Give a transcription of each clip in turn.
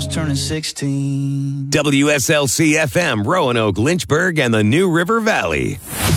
almost turning 16. WSLC FM, Roanoke, Lynchburg, and the New River Valley.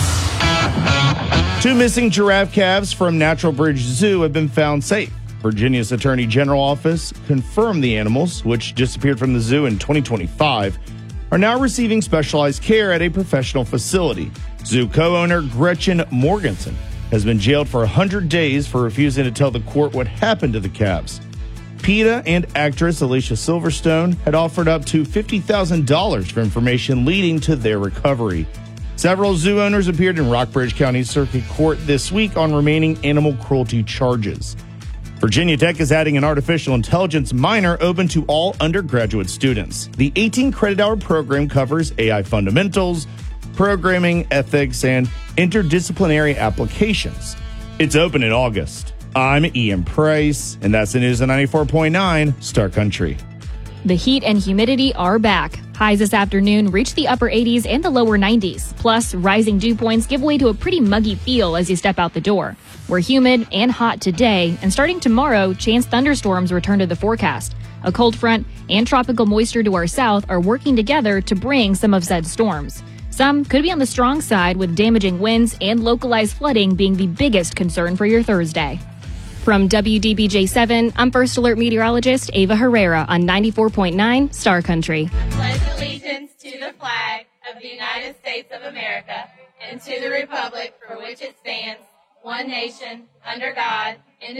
2 missing giraffe calves from Natural Bridge Zoo have been found safe. Virginia's Attorney General office confirmed the animals, which disappeared from the zoo in 2025, are now receiving specialized care at a professional facility. Zoo co-owner Gretchen Morganson has been jailed for 100 days for refusing to tell the court what happened to the calves. PETA and actress Alicia Silverstone had offered up to $50,000 for information leading to their recovery. Several zoo owners appeared in Rockbridge County Circuit Court this week on remaining animal cruelty charges. Virginia Tech is adding an artificial intelligence minor open to all undergraduate students. The 18-credit-hour program covers AI fundamentals, programming, ethics, and interdisciplinary applications. It's open in August. I'm Ian Price, and that's the news on 94.9 Star Country. The heat and humidity are back. Highs this afternoon reach the upper 80s and the lower 90s. Plus, rising dew points give way to a pretty muggy feel as you step out the door. We're humid and hot today, and starting tomorrow, chance thunderstorms return to the forecast. A cold front and tropical moisture to our south are working together to bring some of said storms. Some could be on the strong side, with damaging winds and localized flooding being the biggest concern for your Thursday. From WDBJ7, I'm First Alert meteorologist Ava Herrera on 94.9 Star Country. Pledge allegiance to the flag of the United States of America and to the republic for which it stands, one nation, under God,